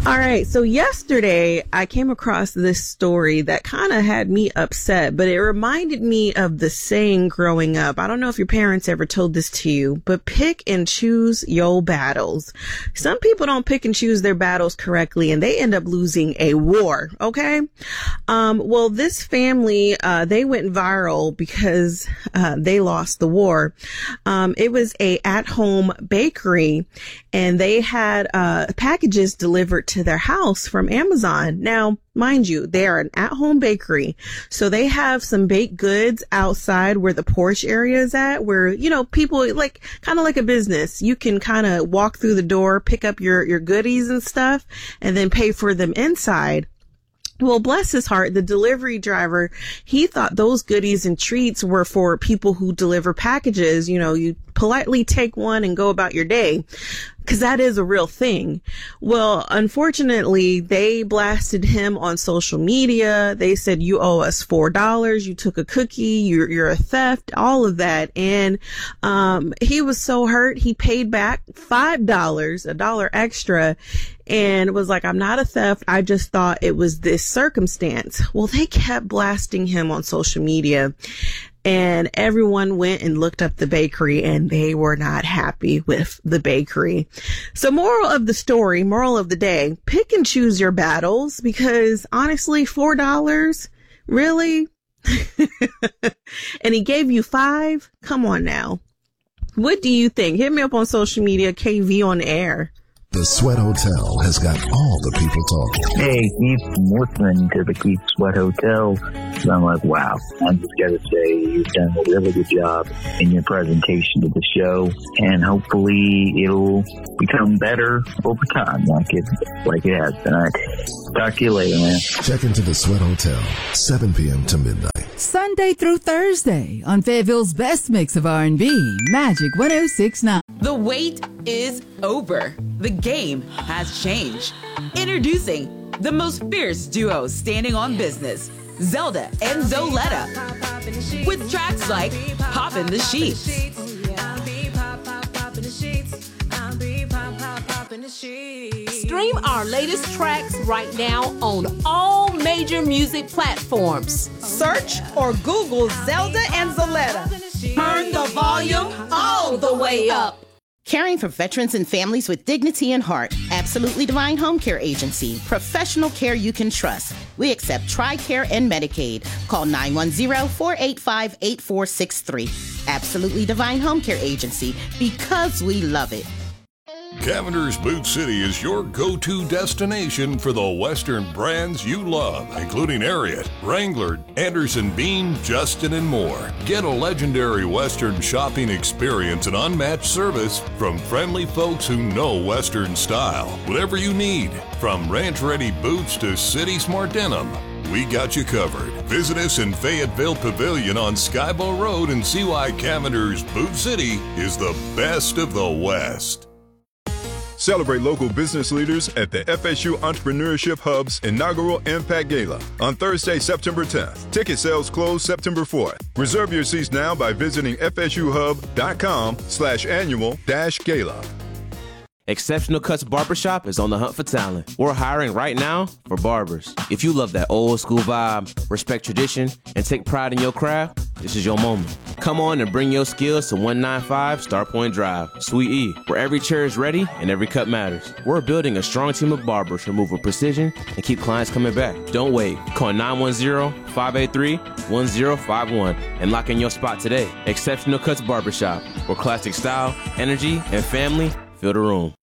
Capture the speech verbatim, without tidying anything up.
All right. So yesterday I came across this story that kind of had me upset, but it reminded me of the saying growing up. I don't know if your parents ever told this to you, but pick and choose your battles. Some people don't pick and choose their battles correctly and they end up losing a war. Okay. Um, well, this family, uh, they went viral because, uh, they lost the war. Um, it was a at-home bakery and they had, uh, packages delivered to their house from Amazon. Now, mind you, they are an at-home bakery. So they have some baked goods outside where the porch area is at, where, you know, people like kind of like a business. You can kind of walk through the door, pick up your, your goodies and stuff, and then pay for them inside. Well, bless his heart, the delivery driver, he thought those goodies and treats were for people who deliver packages. You know, you politely take one and go about your day, because that is a real thing. Well, unfortunately, they blasted him on social media. They said, you owe us four dollars. You took a cookie. You're, you're a theft, all of that. And, um, he was so hurt. He paid back five dollars, a dollar extra, and was like, I'm not a theft. I just thought it was this circumstance. Well, they kept blasting him on social media. And everyone went and looked up the bakery and they were not happy with the bakery. So moral of the story, moral of the day, pick and choose your battles, because honestly, four dollars, really? And he gave you five? Come on now. What do you think? Hit me up on social media, K V on air. The Sweat Hotel has got all the people talking. Hey, Keith, I'm listening to the Keith Sweat Hotel. So I'm like, wow, I just got to say you've done a really good job in your presentation to the show, and hopefully it'll become better over time, like it like it has been. All right. Talk to you later, man. Check into the Sweat Hotel, seven p.m. to midnight. Sunday through Thursday on Fayetteville's best mix of R and B, Magic one oh six point nine. The wait is over. The game has changed. Introducing the most fierce duo standing on business, Zelda and Zoletta, with tracks like Poppin' the Sheets. Stream our latest tracks right now on all major music platforms. Search or Google Zelda and Zoletta. Turn the volume all the way up. Caring for veterans and families with dignity and heart. Absolutely Divine Home Care Agency. Professional care you can trust. We accept TRICARE and Medicaid. Call nine one zero, four eight five, eight four six three. Absolutely Divine Home Care Agency, because we love it. Cavender's Boot City is your go-to destination for the Western brands you love, including Ariat, Wrangler, Anderson Bean, Justin, and more. Get a legendary Western shopping experience and unmatched service from friendly folks who know Western style. Whatever you need, from ranch-ready boots to city-smart denim, we got you covered. Visit us in Fayetteville Pavilion on Skybow Road and see why Cavender's Boot City is the best of the West. Celebrate local business leaders at the F S U Entrepreneurship Hub's inaugural Impact Gala on Thursday, September tenth. Ticket sales close September fourth. Reserve your seats now by visiting fsuhub.com slash annual dash gala. Exceptional Cuts Barbershop is on the hunt for talent. We're hiring right now for barbers. If you love that old school vibe, respect tradition, and take pride in your craft, this is your moment. Come on and bring your skills to one ninety-five Star Point Drive, Suite E, where every chair is ready and every cut matters. We're building a strong team of barbers who move with precision and keep clients coming back. Don't wait. Call nine one zero, five eight three, one zero five one and lock in your spot today. Exceptional Cuts Barbershop, where classic style, energy, and family fill the room.